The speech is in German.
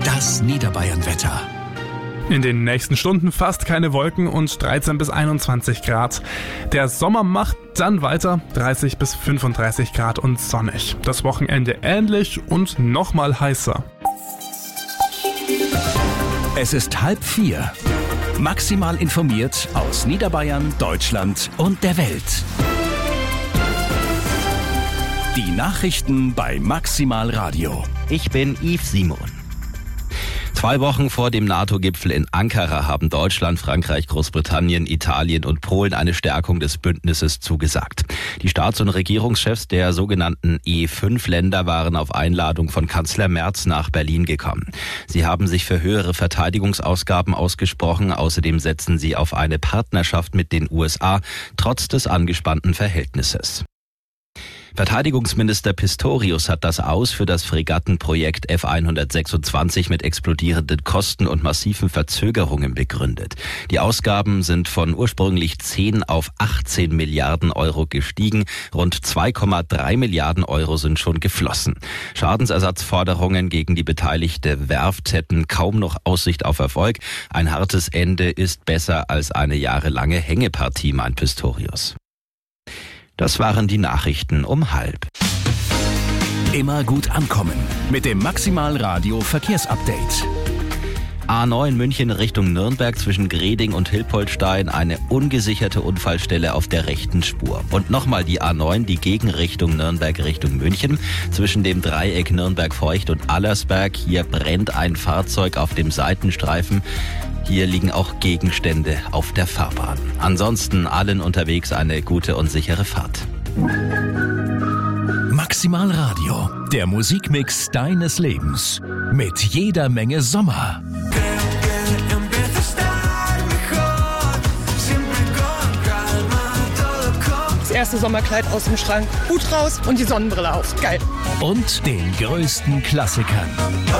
Das Niederbayern-Wetter. In den nächsten Stunden fast keine Wolken und 13 bis 21 Grad. Der Sommer macht dann weiter, 30 bis 35 Grad und sonnig. Das Wochenende ähnlich und nochmal heißer. Es ist 3:30. Maximal informiert aus Niederbayern, Deutschland und der Welt. Die Nachrichten bei Maximal Radio. Ich bin Yves Simon. 2 Wochen vor dem NATO-Gipfel in Ankara haben Deutschland, Frankreich, Großbritannien, Italien und Polen eine Stärkung des Bündnisses zugesagt. Die Staats- und Regierungschefs der sogenannten E5-Länder waren auf Einladung von Kanzler Merz nach Berlin gekommen. Sie haben sich für höhere Verteidigungsausgaben ausgesprochen. Außerdem setzen sie auf eine Partnerschaft mit den USA, trotz des angespannten Verhältnisses. Verteidigungsminister Pistorius hat das Aus für das Fregattenprojekt F-126 mit explodierenden Kosten und massiven Verzögerungen begründet. Die Ausgaben sind von ursprünglich 10 auf 18 Milliarden Euro gestiegen. Rund 2,3 Milliarden Euro sind schon geflossen. Schadensersatzforderungen gegen die beteiligte Werft hätten kaum noch Aussicht auf Erfolg. Ein hartes Ende ist besser als eine jahrelange Hängepartie, meint Pistorius. Das waren die Nachrichten um 12:30. Immer gut ankommen mit dem Maximal Radio Verkehrsupdate. A9 München Richtung Nürnberg zwischen Greding und Hilpoltstein eine ungesicherte Unfallstelle auf der rechten Spur. Und nochmal die A9, die Gegenrichtung Nürnberg Richtung München. Zwischen dem Dreieck Nürnberg-Feucht und Allersberg. Hier brennt ein Fahrzeug auf dem Seitenstreifen. Hier liegen auch Gegenstände auf der Fahrbahn. Ansonsten allen unterwegs eine gute und sichere Fahrt. Maximal Radio, der Musikmix deines Lebens. Mit jeder Menge Sommer. Das erste Sommerkleid aus dem Schrank, Hut raus und die Sonnenbrille auf. Geil. Und den größten Klassikern.